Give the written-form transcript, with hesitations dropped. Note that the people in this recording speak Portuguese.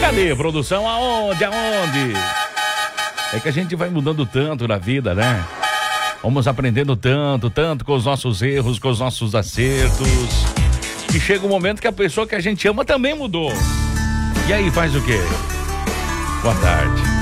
Cadê, produção? Aonde? É que a gente vai mudando tanto na vida, né? Vamos aprendendo tanto com os nossos erros, com os nossos acertos. E chega um momento que a pessoa que a gente ama também mudou. E aí faz o quê? Boa tarde.